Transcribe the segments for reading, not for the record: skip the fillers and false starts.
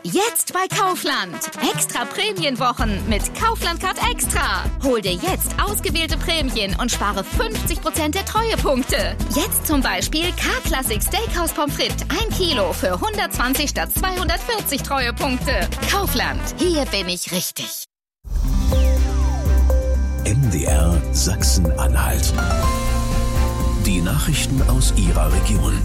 Jetzt bei Kaufland. Extra Prämienwochen mit Kaufland Card Extra. Hol dir jetzt ausgewählte Prämien und spare 50% der Treuepunkte. Jetzt zum Beispiel K-Classic Steakhouse Pommes frites 1 Kilo für 120 statt 240 Treuepunkte. Kaufland, hier bin ich richtig. MDR Sachsen-Anhalt. Die Nachrichten aus Ihrer Region.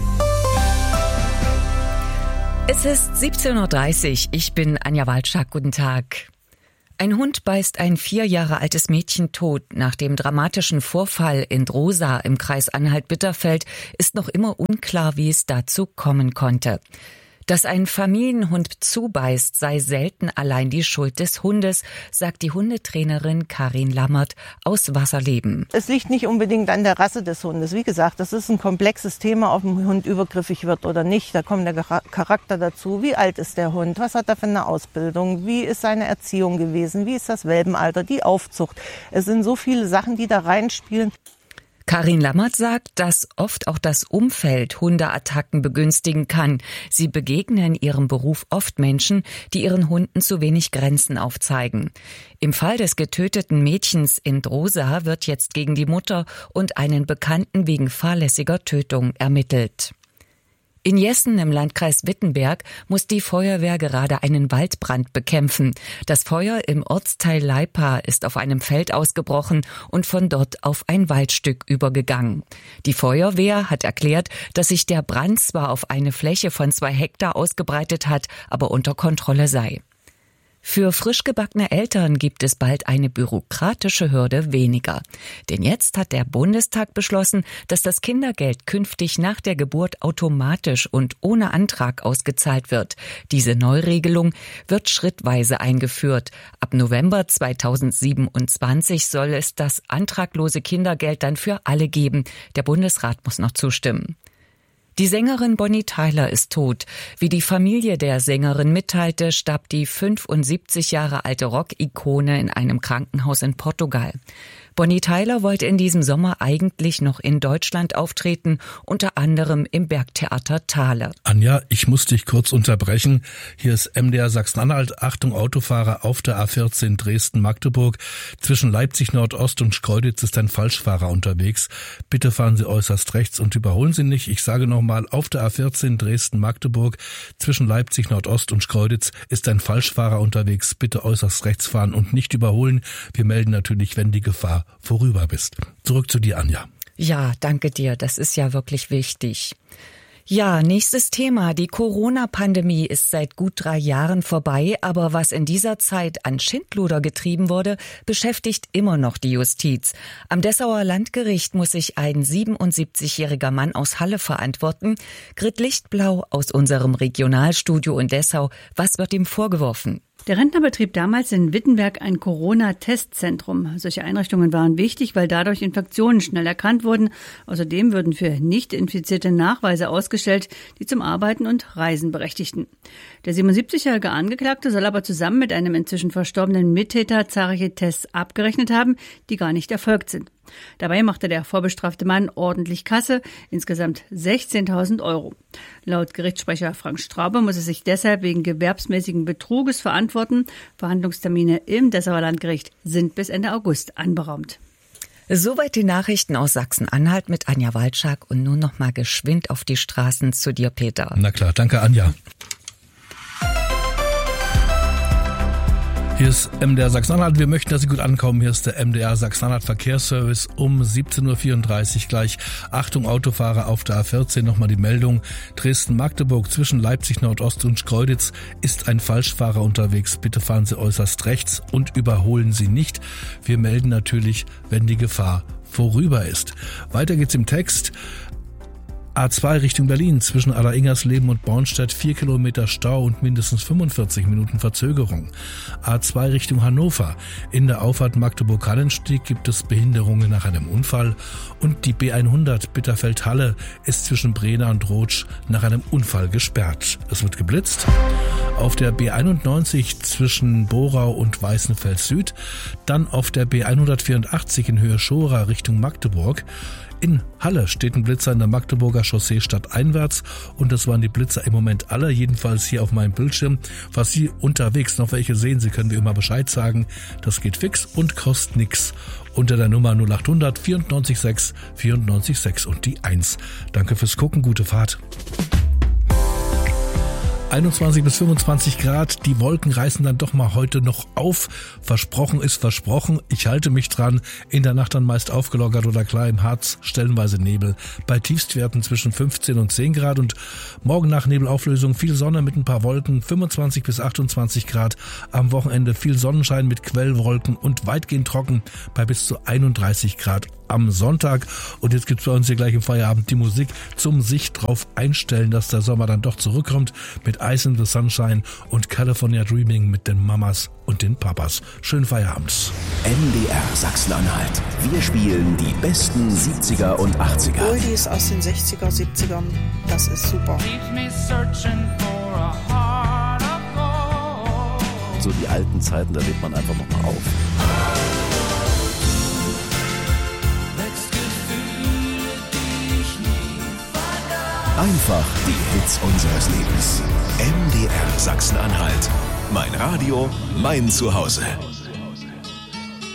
Es ist 17.30 Uhr. Ich bin Anja Walczak. Guten Tag. Ein Hund beißt ein 4 Jahre altes Mädchen tot. Nach dem dramatischen Vorfall in Drosa im Kreis Anhalt-Bitterfeld ist noch immer unklar, wie es dazu kommen konnte. Dass ein Familienhund zubeißt, sei selten allein die Schuld des Hundes, sagt die Hundetrainerin Karin Lammert aus Wasserleben. Es liegt nicht unbedingt an der Rasse des Hundes. Wie gesagt, das ist ein komplexes Thema, ob ein Hund übergriffig wird oder nicht. Da kommt der Charakter dazu. Wie alt ist der Hund? Was hat er für eine Ausbildung? Wie ist seine Erziehung gewesen? Wie ist das Welpenalter? Die Aufzucht? Es sind so viele Sachen, die da reinspielen. Karin Lammert sagt, dass oft auch das Umfeld Hundeattacken begünstigen kann. Sie begegnen in ihrem Beruf oft Menschen, die ihren Hunden zu wenig Grenzen aufzeigen. Im Fall des getöteten Mädchens in Drosa wird jetzt gegen die Mutter und einen Bekannten wegen fahrlässiger Tötung ermittelt. In Jessen im Landkreis Wittenberg muss die Feuerwehr gerade einen Waldbrand bekämpfen. Das Feuer im Ortsteil Leipa ist auf einem Feld ausgebrochen und von dort auf ein Waldstück übergegangen. Die Feuerwehr hat erklärt, dass sich der Brand zwar auf eine Fläche von 2 Hektar ausgebreitet hat, aber unter Kontrolle sei. Für frisch gebackene Eltern gibt es bald eine bürokratische Hürde weniger. Denn jetzt hat der Bundestag beschlossen, dass das Kindergeld künftig nach der Geburt automatisch und ohne Antrag ausgezahlt wird. Diese Neuregelung wird schrittweise eingeführt. Ab November 2027 soll es das antraglose Kindergeld dann für alle geben. Der Bundesrat muss noch zustimmen. Die Sängerin Bonnie Tyler ist tot. Wie die Familie der Sängerin mitteilte, starb die 75 Jahre alte Rock-Ikone in einem Krankenhaus in Portugal. Bonnie Tyler wollte in diesem Sommer eigentlich noch in Deutschland auftreten, unter anderem im Bergtheater Thale. Anja, ich muss dich kurz unterbrechen. Hier ist MDR Sachsen-Anhalt. Achtung, Autofahrer auf der A14 Dresden-Magdeburg. Zwischen Leipzig Nordost und Schkeuditz ist ein Falschfahrer unterwegs. Bitte fahren Sie äußerst rechts und überholen Sie nicht. Ich sage nochmal, auf der A14 Dresden-Magdeburg. Zwischen Leipzig Nordost und Schkeuditz ist ein Falschfahrer unterwegs. Bitte äußerst rechts fahren und nicht überholen. Wir melden natürlich, wenn die Gefahr vorüber bist. Zurück zu dir, Anja. Ja, danke dir. Das ist ja wirklich wichtig. Ja, nächstes Thema. Die Corona-Pandemie ist seit gut 3 Jahren vorbei, aber was in dieser Zeit an Schindluder getrieben wurde, beschäftigt immer noch die Justiz. Am Dessauer Landgericht muss sich ein 77-jähriger Mann aus Halle verantworten. Grit Lichtblau aus unserem Regionalstudio in Dessau. Was wird ihm vorgeworfen? Der Rentner betrieb damals in Wittenberg ein Corona-Testzentrum. Solche Einrichtungen waren wichtig, weil dadurch Infektionen schnell erkannt wurden. Außerdem würden für Nicht-Infizierte Nachweise ausgestellt, die zum Arbeiten und Reisen berechtigten. Der 77-jährige Angeklagte soll aber zusammen mit einem inzwischen verstorbenen Mittäter zahlreiche Tests abgerechnet haben, die gar nicht erfolgt sind. Dabei machte der vorbestrafte Mann ordentlich Kasse, insgesamt 16.000 €. Laut Gerichtssprecher Frank Straube muss er sich deshalb wegen gewerbsmäßigen Betruges verantworten. Verhandlungstermine im Dessauer Landgericht sind bis Ende August anberaumt. Soweit die Nachrichten aus Sachsen-Anhalt mit Anja Walczak und nun noch mal geschwind auf die Straßen zu dir, Peter. Na klar, danke Anja. Hier ist MDR Sachsen-Anhalt. Wir möchten, dass Sie gut ankommen. Hier ist der MDR Sachsen-Anhalt Verkehrsservice um 17.34 Uhr gleich. Achtung, Autofahrer auf der A14. Nochmal die Meldung. Dresden-Magdeburg zwischen Leipzig Nordost und Schkeuditz ist ein Falschfahrer unterwegs. Bitte fahren Sie äußerst rechts und überholen Sie nicht. Wir melden natürlich, wenn die Gefahr vorüber ist. Weiter geht's im Text. A2 Richtung Berlin zwischen Allersingersleben und Bornstedt 4 Kilometer Stau und mindestens 45 Minuten Verzögerung. A2 Richtung Hannover. In der Auffahrt Magdeburg-Hallenstieg gibt es Behinderungen nach einem Unfall. Und die B100 Bitterfeld-Halle ist zwischen Brena und Rotsch nach einem Unfall gesperrt. Es wird geblitzt. auf der B91 zwischen Borau und Weißenfels Süd, dann auf der B184 in Höhe Schora Richtung Magdeburg. In Halle steht ein Blitzer in der Magdeburger Chaussee stadteinwärts und das waren die Blitzer im Moment alle, jedenfalls hier auf meinem Bildschirm. Was Sie unterwegs noch welche sehen, Sie können mir immer Bescheid sagen. Das geht fix und kostet nix. Unter der Nummer 0800 94 6 94 6 und die 1. Danke fürs Gucken, gute Fahrt. 21 bis 25 Grad, die Wolken reißen dann doch mal heute noch auf. Versprochen ist versprochen, ich halte mich dran. In der Nacht dann meist aufgelockert oder klar im Harz, stellenweise Nebel. Bei Tiefstwerten zwischen 15 und 10 Grad und morgen nach Nebelauflösung viel Sonne mit ein paar Wolken, 25 bis 28 Grad. Am Wochenende viel Sonnenschein mit Quellwolken und weitgehend trocken bei bis zu 31 Grad am Sonntag. Und jetzt gibt's bei uns hier gleich im Feierabend die Musik zum sich drauf einstellen, dass der Sommer dann doch zurückkommt mit Ice in the Sunshine und California Dreaming mit den Mamas und den Papas. Schönen Feierabend. MDR Sachsen-Anhalt. Wir spielen die besten 70er und 80er. Oldies aus den 60er, 70ern. Das ist super. So die alten Zeiten, da lebt man einfach nochmal auf. Einfach die Hits unseres Lebens. MDR Sachsen-Anhalt. Mein Radio, mein Zuhause.